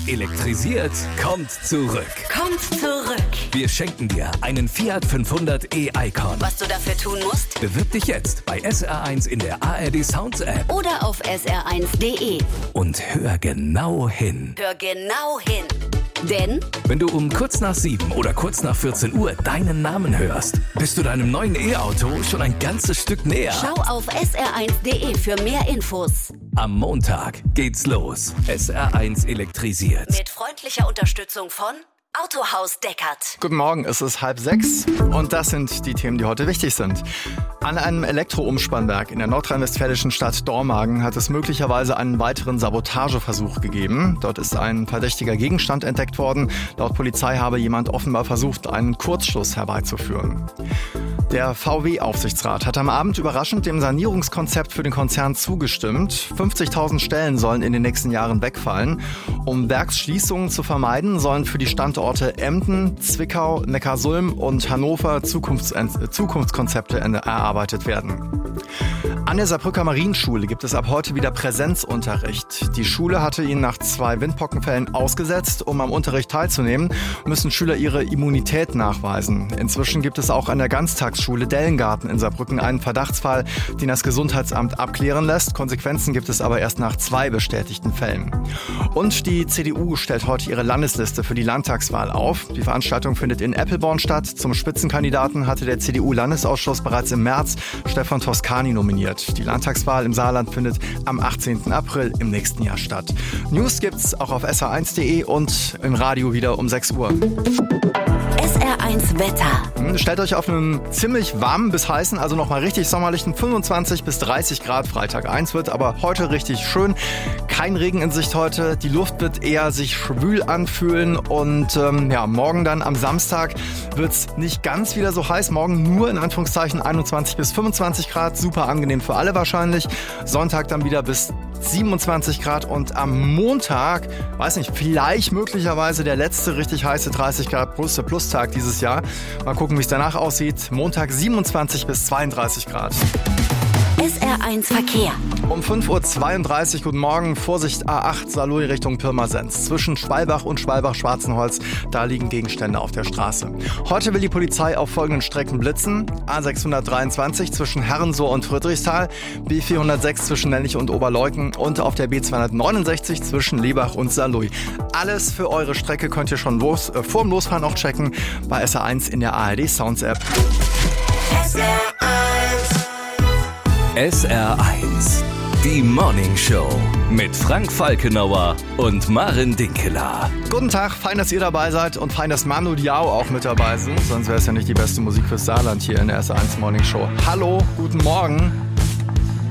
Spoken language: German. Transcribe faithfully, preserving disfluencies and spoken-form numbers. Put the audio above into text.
Elektrisiert kommt zurück. Kommt zurück. Wir schenken dir einen Fiat fünfhundert e-Icon. Was du dafür tun musst? Bewirb dich jetzt bei S R eins in der A R D Sounds App. Oder auf S R eins Punkt de. Und hör genau hin. Hör genau hin. Denn wenn du um kurz nach sieben oder kurz nach vierzehn Uhr deinen Namen hörst, bist du deinem neuen E-Auto schon ein ganzes Stück näher. Schau auf S R eins Punkt de für mehr Infos. Am Montag geht's los. S R eins elektrisiert. Mit freundlicher Unterstützung von Autohaus Deckert. Guten Morgen, es ist halb sechs und das sind die Themen, die heute wichtig sind. An einem Elektroumspannwerk in der nordrhein-westfälischen Stadt Dormagen hat es möglicherweise einen weiteren Sabotageversuch gegeben. Dort ist ein verdächtiger Gegenstand entdeckt worden. Laut Polizei habe jemand offenbar versucht, einen Kurzschluss herbeizuführen. Der V W-Aufsichtsrat hat am Abend überraschend dem Sanierungskonzept für den Konzern zugestimmt. fünfzigtausend Stellen sollen in den nächsten Jahren wegfallen. Um Werksschließungen zu vermeiden, sollen für die Standorte Emden, Zwickau, Neckarsulm und Hannover Zukunfts- Zukunftskonzepte erarbeitet werden. An der Saarbrücker Marienschule gibt es ab heute wieder Präsenzunterricht. Die Schule hatte ihn nach zwei Windpockenfällen ausgesetzt. Um am Unterricht teilzunehmen, müssen Schüler ihre Immunität nachweisen. Inzwischen gibt es auch an der Ganztagsschule Dellengarten in Saarbrücken einen Verdachtsfall, den das Gesundheitsamt abklären lässt. Konsequenzen gibt es aber erst nach zwei bestätigten Fällen. Und die C D U stellt heute ihre Landesliste für die Landtagswahl auf. Die Veranstaltung findet in Eppelborn statt. Zum Spitzenkandidaten hatte der C D U-Landesausschuss bereits im März Stefan Toscani nominiert. Die Landtagswahl im Saarland findet am achtzehnten April im nächsten Jahr statt. News gibt's auch auf S R eins Punkt de und im Radio wieder um sechs Uhr. S R eins Wetter. Stellt euch auf einen ziemlich warmen bis heißen, also nochmal richtig sommerlichen fünfundzwanzig bis dreißig Grad. Freitag eins wird aber heute richtig schön. Kein Regen in Sicht heute. Die Luft wird eher sich schwül anfühlen und ähm, ja, morgen dann am Samstag wird's nicht ganz wieder so heiß. Morgen nur in Anführungszeichen einundzwanzig bis fünfundzwanzig Grad. Super angenehm für alle wahrscheinlich. Sonntag dann wieder bis siebenundzwanzig Grad und am Montag, weiß nicht, vielleicht möglicherweise der letzte richtig heiße dreißig Grad plus der Plustag dieses Jahr. Mal gucken, wie es danach aussieht. Montag siebenundzwanzig bis zweiunddreißig Grad. S R eins Verkehr. Um fünf Uhr zweiunddreißig, guten Morgen, Vorsicht A acht, Saarlouis Richtung Pirmasens. Zwischen Schwalbach und Schwalbach-Schwarzenholz, da liegen Gegenstände auf der Straße. Heute will die Polizei auf folgenden Strecken blitzen. A sechshundertdreiundzwanzig zwischen Herrensohr und Friedrichsthal, B vierhundertsechs zwischen Nellich und Oberleuten und auf der B zweihundertneunundsechzig zwischen Lebach und Saarlouis. Alles für eure Strecke könnt ihr schon los, äh, vor dem Losfahren auch checken bei S R eins in der A R D Sounds App. S R eins. S R eins, die Morning Show mit Frank Falkenauer und Maren Dinkeler. Guten Tag, fein, dass ihr dabei seid und fein, dass Manu Diao auch mit dabei sind. Sonst wäre es ja nicht die beste Musik fürs Saarland hier in der S R eins Morning Show. Hallo, guten Morgen.